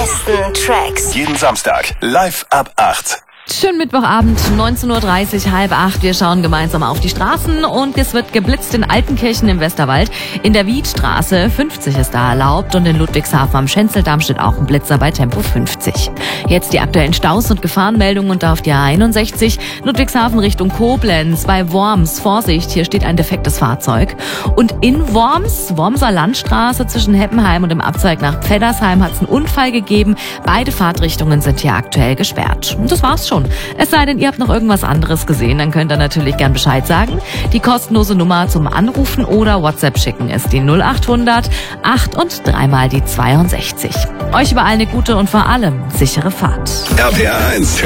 besten Tracks. Jeden Samstag live ab 8. Schönen Mittwochabend, 19:30 Uhr, 7:30. Wir schauen gemeinsam auf die Straßen und es wird geblitzt in Altenkirchen im Westerwald. In der Wiedstraße 50 ist da erlaubt und in Ludwigshafen am Schenzeldamm steht auch ein Blitzer bei Tempo 50. Jetzt die aktuellen Staus und Gefahrenmeldungen und auf der A61 Ludwigshafen Richtung Koblenz bei Worms. Vorsicht, hier steht ein defektes Fahrzeug. Und in Wormser Landstraße zwischen Heppenheim und dem Abzweig nach Pfeddersheim hat es einen Unfall gegeben. Beide Fahrtrichtungen sind hier aktuell gesperrt. Und das war's schon. Es sei denn, ihr habt noch irgendwas anderes gesehen, dann könnt ihr natürlich gern Bescheid sagen. Die kostenlose Nummer zum Anrufen oder WhatsApp schicken ist die 0800 8 und 3 mal die 62. Euch überall eine gute und vor allem sichere Fahrt. RPR 1